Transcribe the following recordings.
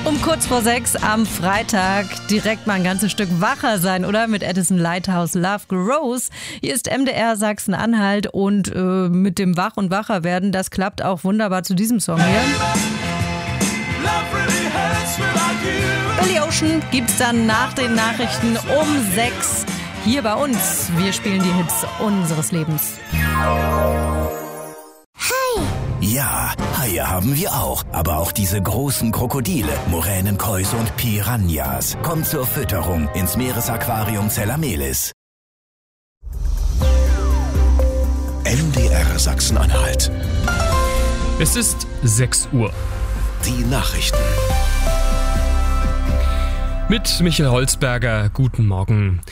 Um kurz vor 6 am Freitag direkt mal ein ganzes Stück wacher sein, oder? Mit Edison Lighthouse, Love Grows. Hier ist MDR Sachsen-Anhalt und mit dem Wach- und Wacherwerden, das klappt auch wunderbar zu diesem Song hier. Billy Ocean gibt's dann nach den Nachrichten um 6 hier bei uns. Wir spielen die Hits unseres Lebens. Ja, Haie haben wir auch. Aber auch diese großen Krokodile, Moränenkäuse und Piranhas. Kommt zur Fütterung ins Meeresaquarium Zellamelis. MDR Sachsen-Anhalt. Es ist 6 Uhr. Die Nachrichten. Mit Michael Holzberger, guten Morgen.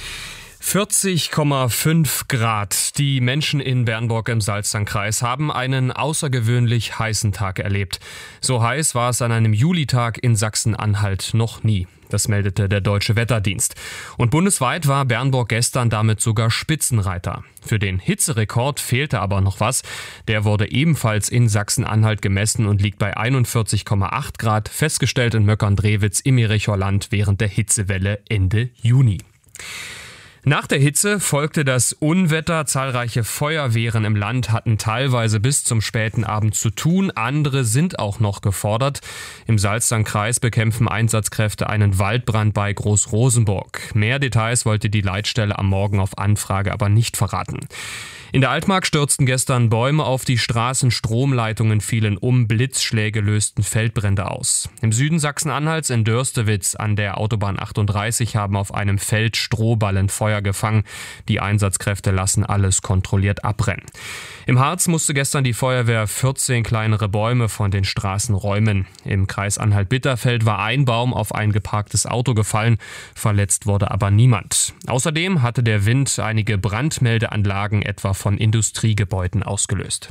40,5 Grad. Die Menschen in Bernburg im Salzsandkreis haben einen außergewöhnlich heißen Tag erlebt. So heiß war es an einem Julitag in Sachsen-Anhalt noch nie. Das meldete der Deutsche Wetterdienst. Und bundesweit war Bernburg gestern damit sogar Spitzenreiter. Für den Hitzerekord fehlte aber noch was. Der wurde ebenfalls in Sachsen-Anhalt gemessen und liegt bei 41,8 Grad, festgestellt in Möckern-Drewitz im Iricher Land während der Hitzewelle Ende Juni. Nach der Hitze folgte das Unwetter. Zahlreiche Feuerwehren im Land hatten teilweise bis zum späten Abend zu tun. Andere sind auch noch gefordert. Im Salzsandkreis bekämpfen Einsatzkräfte einen Waldbrand bei Großrosenburg. Mehr Details wollte die Leitstelle am Morgen auf Anfrage aber nicht verraten. In der Altmark stürzten gestern Bäume auf die Straßen, Stromleitungen fielen um, Blitzschläge lösten Feldbrände aus. Im Süden Sachsen-Anhalts in Dörstewitz an der Autobahn 38 haben auf einem Feld Strohballen Feuer gefangen. Die Einsatzkräfte lassen alles kontrolliert abbrennen. Im Harz musste gestern die Feuerwehr 14 kleinere Bäume von den Straßen räumen. Im Kreis Anhalt-Bitterfeld war ein Baum auf ein geparktes Auto gefallen. Verletzt wurde aber niemand. Außerdem hatte der Wind einige Brandmeldeanlagen etwa von Industriegebäuden ausgelöst.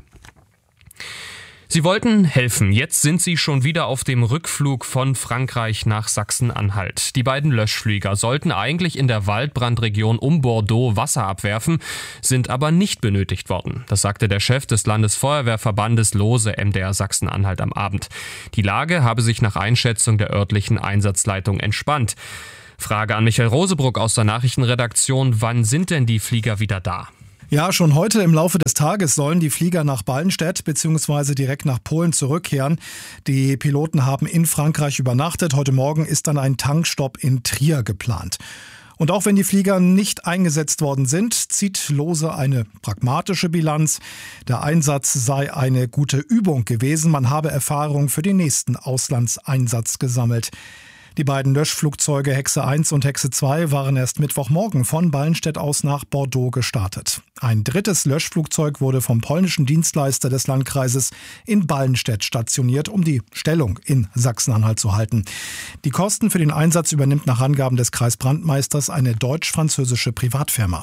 Sie wollten helfen. Jetzt sind sie schon wieder auf dem Rückflug von Frankreich nach Sachsen-Anhalt. Die beiden Löschflieger sollten eigentlich in der Waldbrandregion um Bordeaux Wasser abwerfen, sind aber nicht benötigt worden. Das sagte der Chef des Landesfeuerwehrverbandes Lose MDR Sachsen-Anhalt am Abend. Die Lage habe sich nach Einschätzung der örtlichen Einsatzleitung entspannt. Frage an Michael Rosebruck aus der Nachrichtenredaktion. Wann sind denn die Flieger wieder da? Ja, schon heute im Laufe des Tages sollen die Flieger nach Ballenstedt bzw. direkt nach Polen zurückkehren. Die Piloten haben in Frankreich übernachtet. Heute Morgen ist dann ein Tankstopp in Trier geplant. Und auch wenn die Flieger nicht eingesetzt worden sind, zieht Lose eine pragmatische Bilanz. Der Einsatz sei eine gute Übung gewesen. Man habe Erfahrung für den nächsten Auslandseinsatz gesammelt. Die beiden Löschflugzeuge Hexe 1 und Hexe 2 waren erst Mittwochmorgen von Ballenstedt aus nach Bordeaux gestartet. Ein drittes Löschflugzeug wurde vom polnischen Dienstleister des Landkreises in Ballenstedt stationiert, um die Stellung in Sachsen-Anhalt zu halten. Die Kosten für den Einsatz übernimmt nach Angaben des Kreisbrandmeisters eine deutsch-französische Privatfirma.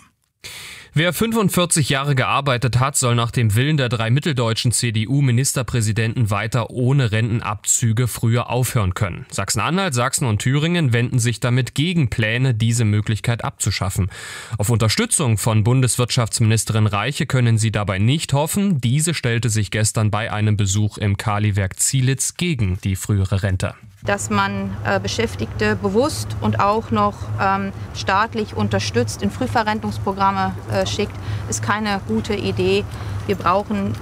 Wer 45 Jahre gearbeitet hat, soll nach dem Willen der 3 mitteldeutschen CDU-Ministerpräsidenten weiter ohne Rentenabzüge früher aufhören können. Sachsen-Anhalt, Sachsen und Thüringen wenden sich damit gegen Pläne, diese Möglichkeit abzuschaffen. Auf Unterstützung von Bundeswirtschaftsministerin Reiche können sie dabei nicht hoffen. Diese stellte sich gestern bei einem Besuch im Kaliwerk Zielitz gegen die frühere Rente. Dass man Beschäftigte bewusst und auch noch staatlich unterstützt in Frühverrentungsprogramme schickt, ist keine gute Idee. Wir brauchen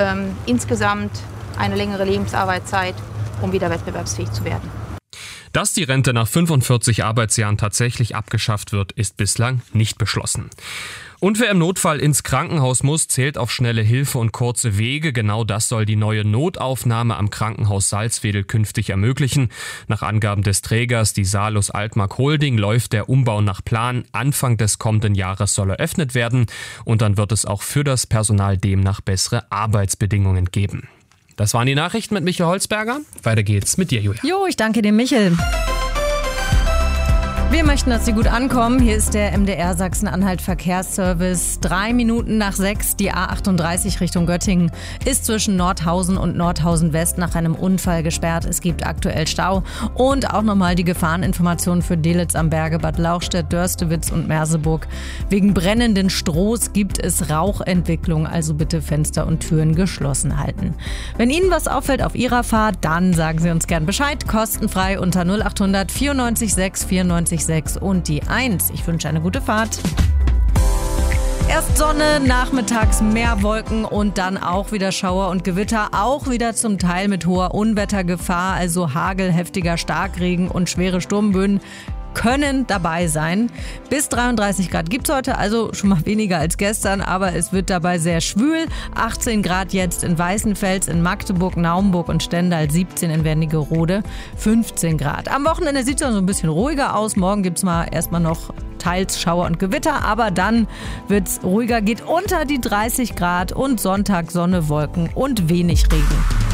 insgesamt eine längere Lebensarbeitszeit, um wieder wettbewerbsfähig zu werden. Dass die Rente nach 45 Arbeitsjahren tatsächlich abgeschafft wird, ist bislang nicht beschlossen. Und wer im Notfall ins Krankenhaus muss, zählt auf schnelle Hilfe und kurze Wege. Genau das soll die neue Notaufnahme am Krankenhaus Salzwedel künftig ermöglichen. Nach Angaben des Trägers, die Salus Altmark Holding, läuft der Umbau nach Plan. Anfang des kommenden Jahres soll eröffnet werden. Und dann wird es auch für das Personal demnach bessere Arbeitsbedingungen geben. Das waren die Nachrichten mit Michael Holzberger. Weiter geht's mit dir, Julia. Jo, ich danke dir, Michael. Wir möchten, dass Sie gut ankommen. Hier ist der MDR Sachsen-Anhalt Verkehrsservice. 3 Minuten nach 6, die A38 Richtung Göttingen ist zwischen Nordhausen und Nordhausen West nach einem Unfall gesperrt. Es gibt aktuell Stau. Und auch nochmal die Gefahreninformationen für Delitzsch am Berge, Bad Lauchstädt, Dörstewitz und Merseburg. Wegen brennenden Strohs gibt es Rauchentwicklung, also bitte Fenster und Türen geschlossen halten. Wenn Ihnen was auffällt auf Ihrer Fahrt, dann sagen Sie uns gern Bescheid. Kostenfrei unter 0800 94 6 94 6 und die 1. Ich wünsche eine gute Fahrt. Erst Sonne, nachmittags mehr Wolken und dann auch wieder Schauer und Gewitter, auch wieder zum Teil mit hoher Unwettergefahr, also Hagel, heftiger Starkregen und schwere Sturmböen können dabei sein. Bis 33 Grad gibt's heute, also schon mal weniger als gestern, aber es wird dabei sehr schwül. 18 Grad jetzt in Weißenfels, in Magdeburg, Naumburg und Stendal, 17 in Wernigerode, 15 Grad. Am Wochenende sieht es dann so ein bisschen ruhiger aus. Morgen gibt's mal erstmal noch teils Schauer und Gewitter, aber dann wird's ruhiger, geht unter die 30 Grad und Sonntag Sonne, Wolken und wenig Regen.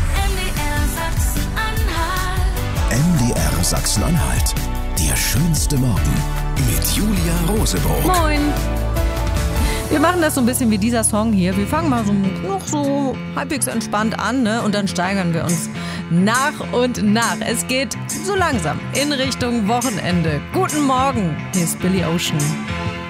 MDR Sachsen-Anhalt. Der schönste Morgen mit Julia Rosebrock. Moin! Wir machen das so ein bisschen wie dieser Song hier. Wir fangen mal noch so halbwegs entspannt an, ne? Und dann steigern wir uns nach und nach. Es geht so langsam in Richtung Wochenende. Guten Morgen, hier ist Billy Ocean.